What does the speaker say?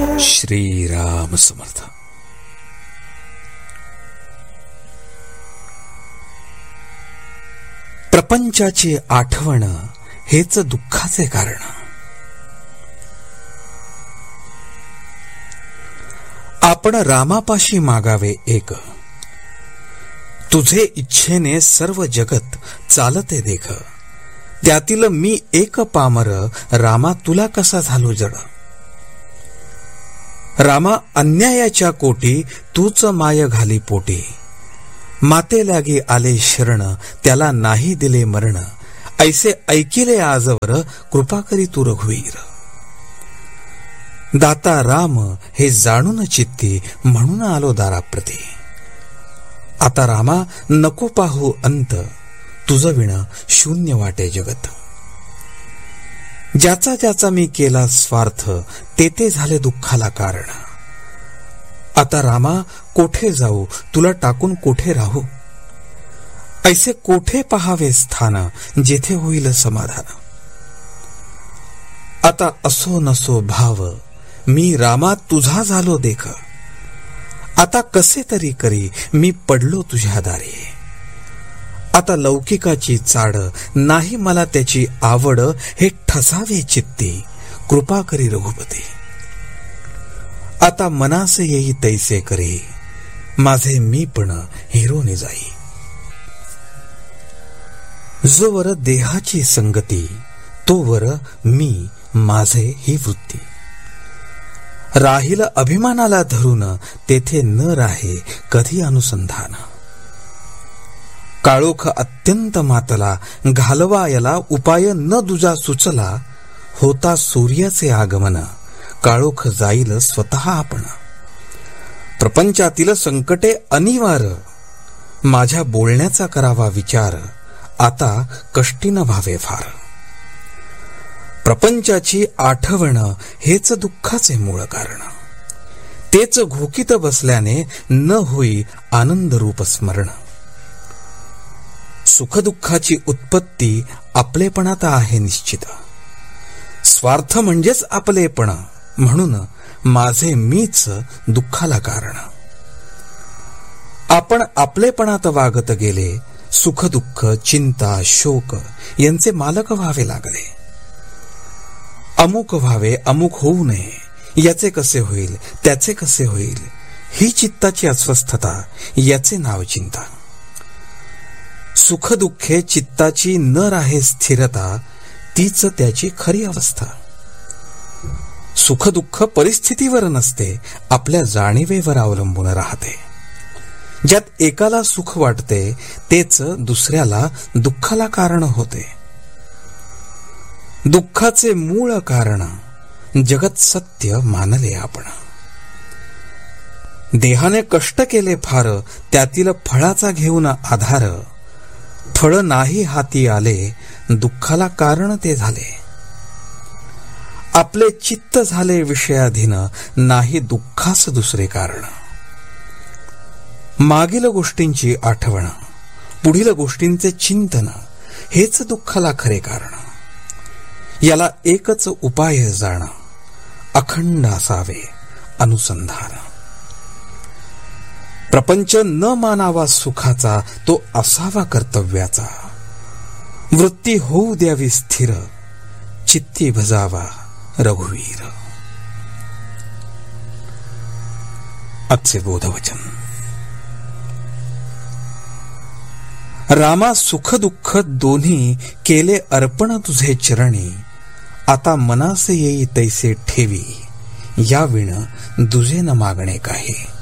श्रीराम समर्थ. प्रपंचाची आठवण हेच दुःखाचे कारण. आपण रामापाशी मागावे एक, तुझे इच्छेने सर्व जगत चालते देख. त्यातील मी एक पामर, रामा तुला कसा झालो जड. रामा अन्यायाच्या कोटी, तूच माय घाली पोटी. माते लागी आले शरण, त्याला नाही दिले मरण. ऐसे ऐकिले आजवर, कृपा करी तू रघुवीर. दाता राम हे जाणून चित्ती, म्हणून आलो दाराप्रती. आता रामा नको पाहू अंत, तुझ विण शून्य वाटे जगत. ज्याचा ज्याचा मी केला स्वार्थ, ते झाले दुःखाला कारण. आता रामा कोठे जाऊ, तुला टाकून कोठे राहू. ऐसे कोठे पहावे स्थान, जेथे होईल समाधान. आता असो नसो भाव, मी रामा तुझा झालो देख. आता कसे तरी करी, मी पडलो तुझ्या दारी. आता लौकिकाची चाड, नाही मला त्याची आवड. हे ठसावे चित्ती, कृपा करी रघुपती. आता मनास येई तैसे करी, माझे मी पण हिरोने जाई. जोवर देहाची संगती, तोवर मी माझे ही वृत्ती. राहील अभिमानाला धरून, तेथे न राहे कधी अनुसंधान. काळोख अत्यंत मातला, घालवायला उपाय न दुजा सुचला. होता सूर्याचे आगमन, काळोख जाईल स्वतः आपण. प्रपंचातील संकटे अनिवार, माझ्या बोलण्याचा करावा विचार. आता कष्टीन व्हावे फार. प्रपंचाची आठवण हेच दुःखाचे मूळ कारण. तेच घोकीत बसल्याने, न होई आनंद रूप स्मरण. सुखदुःखाची उत्पत्ती आपलेपणात आहे निश्चित. स्वार्थ म्हणजेच आपलेपण, म्हणून माझे मीच दुःखाला कारण. आपण आपलेपणात वागत गेले, सुखदुःख चिंता शोक यांचे मालक व्हावे लागले. अमुक व्हावे अमुक होऊ नये, याचे कसे होईल त्याचे कसे होईल, ही चित्ताची अस्वस्थता, याचे नाव चिंता. सुखदुःखे चित्ताची न राहे स्थिरता, तीच त्याची खरी अवस्था. सुखदुःख परिस्थितीवर नसते, आपल्या जाणीवेवर अवलंबून राहते. ज्यात एकाला सुख वाटते, तेच दुसऱ्याला दुःखाला कारण होते. दुःखाचे मूळ कारण जगत सत्य मानले आपण. देहाने कष्ट केले फार, त्यातील फळाचा घेऊन आधार. फळ नाही हाती आले, दुःखाला कारण ते झाले. आपले चित्त झाले विषयाधीन, नाही दुःखास दुसरे कारण. मागील गोष्टींची आठवण, पुढील गोष्टींचे चिंतन, हेच दुःखाला खरे कारण. याला एकच उपाय जाण, अखंड असावे अनुसंधान. प्रपंच न मानावा सुखाचा, तो असावा कर्तव्याचा. वृत्ती होऊ द्यावी स्थिर, चित्ती भजावा रघुवीर. आजचे बोधवचन. रामा सुख दुःख दोन्ही केले अर्पण तुझे चरणी. आता मनास येई तैसे ठेवी, या विण दुजे न मागणे काही.